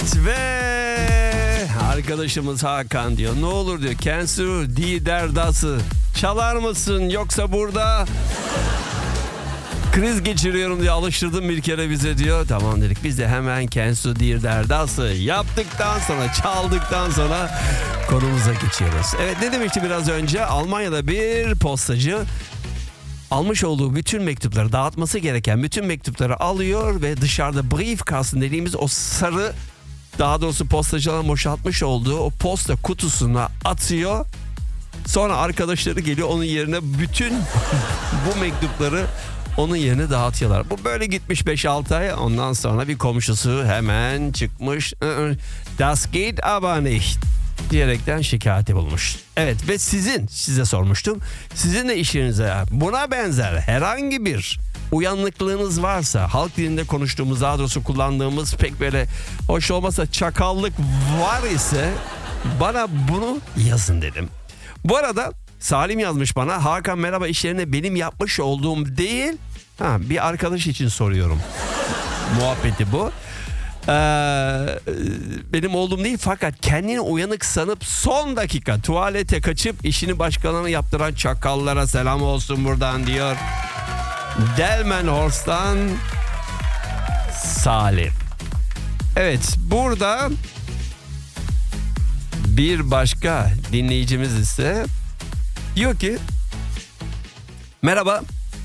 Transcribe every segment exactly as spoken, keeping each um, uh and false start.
Evet ve arkadaşımız Hakan diyor. Ne olur diyor. Kensu di derdası. Çalar mısın yoksa burada kriz geçiriyorum diye alıştırdım bir kere bize diyor. Tamam dedik. Biz de hemen Kensu di derdası yaptıktan sonra, çaldıktan sonra konumuza geçiyoruz. Evet, ne demişti biraz önce? Almanya'da bir postacı almış olduğu bütün mektupları, dağıtması gereken bütün mektupları alıyor ve dışarıda briefkasten dediğimiz o sarı, daha doğrusu postacıların boşaltmış olduğu o posta kutusuna atıyor. Sonra arkadaşları geliyor, onun yerine bütün bu mektupları onun yerine dağıtıyorlar. Bu böyle gitmiş beş altı ay. Ondan sonra bir komşusu hemen çıkmış. Das geht aber nicht diyerekten şikayeti bulmuş. Evet ve sizin, size sormuştum. Sizin de işinize buna benzer herhangi bir uyanıklığınız varsa, halk dilinde konuştuğumuz, daha doğrusu kullandığımız pek böyle hoş olmasa çakallık var ise bana bunu yazın dedim. Bu arada Salim yazmış bana. Hakan merhaba, iş yerine benim yapmış olduğum değil, ha, bir arkadaş için soruyorum. Muhabbeti bu. Ee, benim olduğum değil, fakat kendini uyanık sanıp son dakika tuvalete kaçıp işini başkalarına yaptıran çakallara selam olsun buradan diyor. Delmenhorst'tan Salim. Evet, burada bir başka dinleyicimiz ise diyor ki merhaba,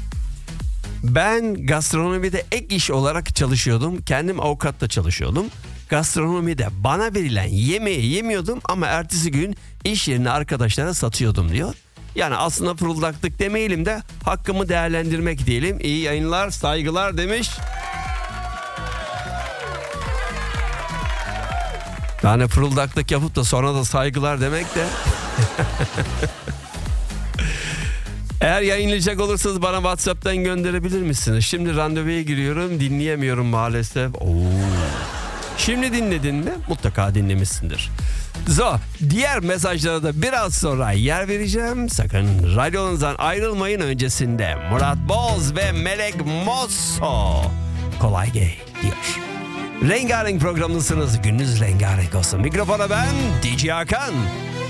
ben gastronomide ek iş olarak çalışıyordum. Kendim avukatla çalışıyordum. Gastronomide bana verilen yemeği yemiyordum ama ertesi gün iş yerine arkadaşlara satıyordum diyor. Yani aslında fırıldaklık demeyelim de hakkımı değerlendirmek diyelim. İyi yayınlar, saygılar demiş. Yani fırıldaklık yapıp da sonra da saygılar demek de. Eğer yayınlayacak olursanız bana WhatsApp'tan gönderebilir misiniz? Şimdi randevuya giriyorum, dinleyemiyorum maalesef. Oo. Şimdi dinledin mi? Mutlaka dinlemişsindir. So, diğer mesajlara da biraz sonra yer vereceğim. Sakın radyonuzdan ayrılmayın. Öncesinde Murat Boz ve Melek Mosso kolay gel diyor. Rengarenk programındasınız. Gününüz rengarenk olsun. Mikrofona ben D J Hakan.